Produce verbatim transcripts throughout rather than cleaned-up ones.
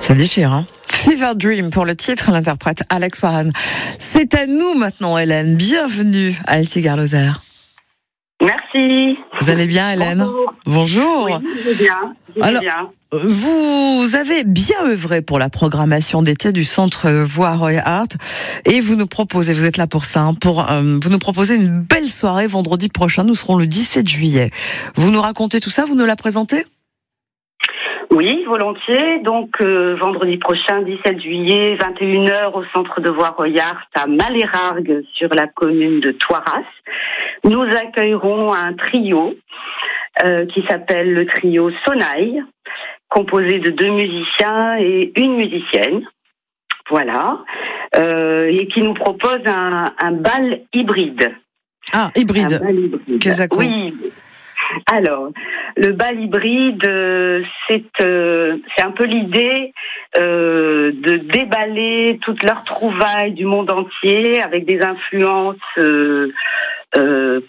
Ça déchire, hein. Fever Dream pour le titre, l'interprète Alex Warren. C'est à nous maintenant, Hélène. Bienvenue à Issy-Garloser. Merci. Vous allez bien, Hélène? Bonjour. Bonjour. Oui, je vais bien. Je vais Alors, bien. vous avez bien œuvré pour la programmation d'été du Centre Voix Roy Art et vous nous proposez, vous êtes là pour ça, hein, pour euh, vous nous proposez une belle soirée vendredi prochain. Nous serons le dix-sept juillet. Vous nous racontez tout ça, vous nous la présentez? Oui, volontiers. Donc, euh, vendredi prochain, dix-sept juillet, vingt et une heures, au Centre de Voix Roy Art à Malérargues, sur la commune de Thoiras. Nous accueillerons un trio euh, qui s'appelle le trio Sonaille, composé de deux musiciens et une musicienne. Voilà. Euh, et qui nous propose un, un bal hybride. Ah, hybride. Un bal hybride. Qu'est-ce que ça Oui. Alors, le bal hybride, euh, c'est euh, c'est un peu l'idée euh, de déballer toutes leurs trouvailles du monde entier avec des influences euh, euh,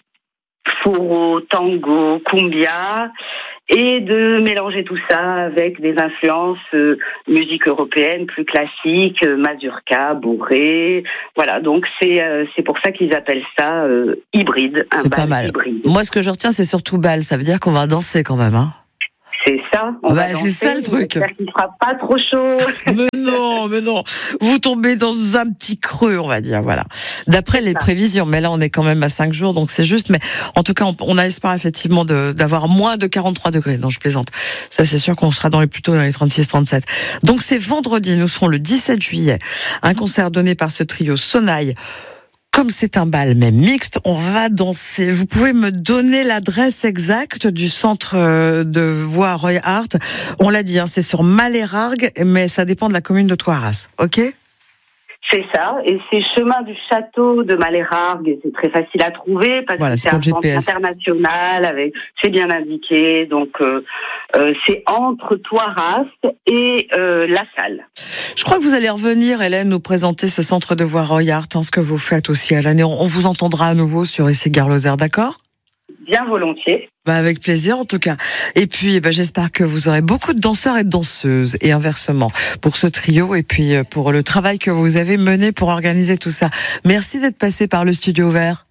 foro, tango, cumbia, et de mélanger tout ça avec des influences euh, musique européenne plus classique, euh, mazurka, bourré. Voilà, donc c'est euh, c'est pour ça qu'ils appellent ça euh, hybride. Un C'est bal pas mal. Hybride. Moi, ce que je retiens, c'est surtout bal. Ça veut dire qu'on va danser quand même, hein. C'est ça. On Bah, va c'est danser, ça le truc. J'espère qu'il fera pas trop chaud. Mais non, mais non. Vous tombez dans un petit creux, on va dire, voilà. D'après les prévisions, mais là on est quand même à cinq jours, donc c'est juste. Mais en tout cas, on, on a espoir effectivement de, d'avoir moins de quarante-trois degrés. Non, je plaisante. Ça, c'est sûr qu'on sera dans les plutôt dans les trente-six trente-sept. Donc c'est vendredi, nous serons le dix-sept juillet. Un concert donné par ce trio Sonaille. Comme c'est un bal même mixte, on va danser. Vous pouvez me donner l'adresse exacte du centre de Voix Roy Art? On l'a dit, hein, c'est sur Malérargues, mais ça dépend de la commune de Thoiras, ok? C'est ça, et c'est chemin du château de Malérargues, et c'est très facile à trouver parce Voilà, que c'est c'est pour un le G P centre S. international, avec, c'est bien indiqué, donc euh, euh, c'est entre Thoiras et euh, La Salle. Je crois que vous allez revenir, Hélène, nous présenter ce centre de Voix Roy Art, hein, ce que vous faites aussi à l'année. On vous entendra à nouveau sur Issy-Garloser, d'accord? Bien volontiers. Bah avec plaisir en tout cas. Et puis bah, j'espère que vous aurez beaucoup de danseurs et de danseuses et inversement pour ce trio et puis pour le travail que vous avez mené pour organiser tout ça. Merci d'être passé par le Studio Vert.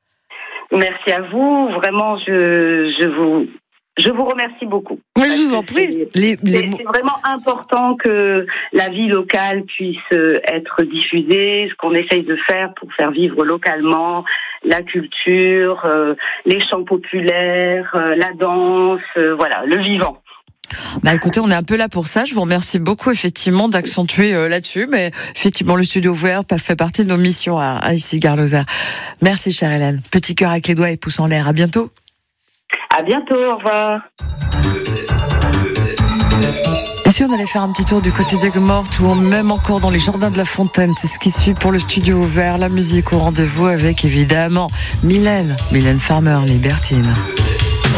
Merci à vous. Vraiment, je, je vous... Je vous remercie beaucoup. Oui, je vous en prie. Les, les... C'est vraiment important que la vie locale puisse être diffusée, ce qu'on essaye de faire pour faire vivre localement la culture, euh, les chants populaires, euh, la danse, euh, voilà, le vivant. Bah écoutez, on est un peu là pour ça. Je vous remercie beaucoup effectivement d'accentuer euh, là-dessus, mais effectivement le Studio Vert fait partie de nos missions à, à Issy-Garloser. Merci chère Hélène. Petit cœur avec les doigts et pouce en l'air. À bientôt. À bientôt, au revoir. Et si on allait faire un petit tour du côté d'Aigues-Mortes ou même encore dans les jardins de la Fontaine, c'est ce qui suit pour le Studio Vert, la musique au rendez-vous avec évidemment Mylène, Mylène Farmer, Libertine.